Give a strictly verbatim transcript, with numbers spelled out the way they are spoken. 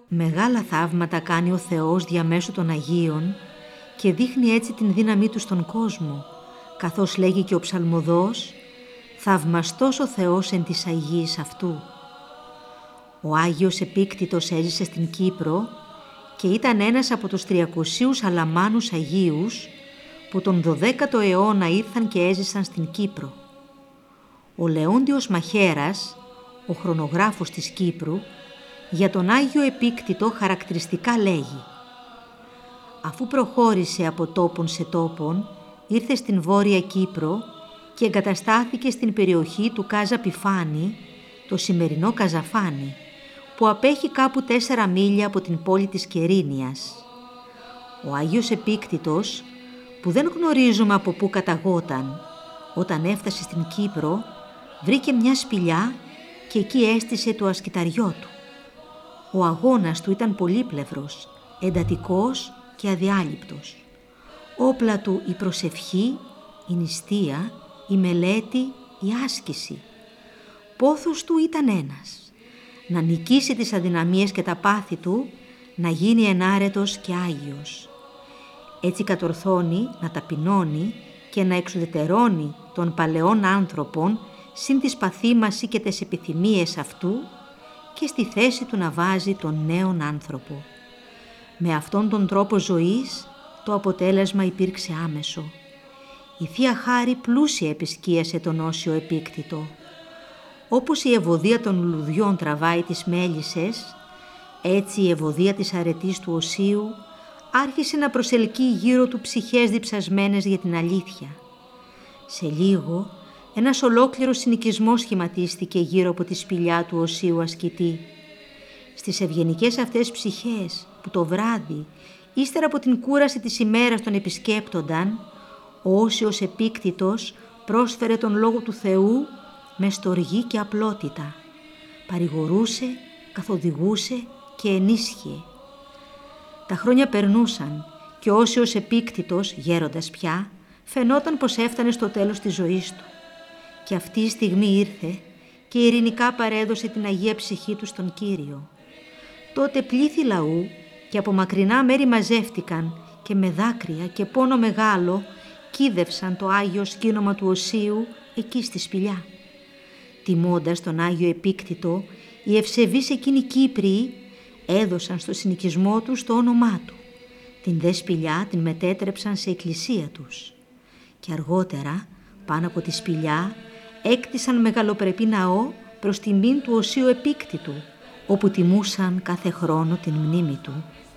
Μεγάλα θαύματα κάνει ο Θεός διαμέσου των Αγίων και δείχνει έτσι την δύναμή Του στον κόσμο, καθώς λέγει και ο ψαλμοδός «Θαυμαστός ο Θεός εν της Αγίης Αυτού». Ο Άγιος Επίκτητος έζησε στην Κύπρο και ήταν ένας από τους τριακοσίους αλαμάνους Αγίους που τον δωδέκατο αιώνα ήρθαν και έζησαν στην Κύπρο. Ο Λεόντιος Μαχαίρας, ο χρονογράφος της Κύπρου, για τον Άγιο Επίκτητο χαρακτηριστικά λέγει «Αφού προχώρησε από τόπον σε τόπον, ήρθε στην Βόρεια Κύπρο και εγκαταστάθηκε στην περιοχή του Κάζα Πιφάνη, το σημερινό Καζαφάνι, που απέχει κάπου τέσσερα μίλια από την πόλη της Κερίνιας. Ο Άγιος Επίκτητος, που δεν γνωρίζουμε από πού καταγόταν, όταν έφτασε στην Κύπρο, βρήκε μια σπηλιά και εκεί έστησε το ασκηταριό του. Ο αγώνας του ήταν πολύπλευρος, εντατικός και αδιάλειπτος. Όπλα του η προσευχή, η νηστεία, η μελέτη, η άσκηση. Πόθος του ήταν ένας, να νικήσει τις αδυναμίες και τα πάθη του, να γίνει ενάρετος και άγιος. Έτσι κατορθώνει να ταπεινώνει και να εξουδετερώνει των παλαιών άνθρωπων συν τη παθήμαση και τις επιθυμίες αυτού και στη θέση του να βάζει τον νέον άνθρωπο. Με αυτόν τον τρόπο ζωής το αποτέλεσμα υπήρξε άμεσο. Η Θεία Χάρη πλούσια επισκίασε τον Όσιο Επίκτητο. Όπως η ευωδία των λουλουδιών τραβάει τις μέλισσες, έτσι η ευωδία της αρετής του Οσίου άρχισε να προσελκύει γύρω του ψυχές διψασμένες για την αλήθεια. Σε λίγο, ένας ολόκληρος συνοικισμός σχηματίστηκε γύρω από τη σπηλιά του Οσίου Ασκητή. Στις ευγενικές αυτές ψυχές που το βράδυ, ύστερα από την κούραση της ημέρας τον επισκέπτονταν, ο Όσιος Επίκτητος πρόσφερε τον Λόγο του Θεού με στοργή και απλότητα. Παρηγορούσε, καθοδηγούσε και ενίσχυε. Τα χρόνια περνούσαν και ο Όσιος Επίκτητος, γέροντας πια, φαινόταν πως έφτανε στο τέλος της ζωής του. Και αυτή η στιγμή ήρθε και ειρηνικά παρέδωσε την Αγία Ψυχή του στον Κύριο. Τότε πλήθη λαού και από μακρινά μέρη μαζεύτηκαν και με δάκρυα και πόνο μεγάλο κίδευσαν το Άγιο σκήνομα του Οσίου εκεί στη σπηλιά. Τιμώντας τον Άγιο Επίκτητο, οι ευσεβείς εκείνοι Κύπριοι έδωσαν στο συνοικισμό τους το όνομά του. Την δε σπηλιά την μετέτρεψαν σε εκκλησία τους. Και αργότερα, πάνω από τη σπηλιά, έκτισαν μεγαλοπρεπή ναό προς τιμήν του Οσίου Επίκτητου, όπου τιμούσαν κάθε χρόνο την μνήμη του.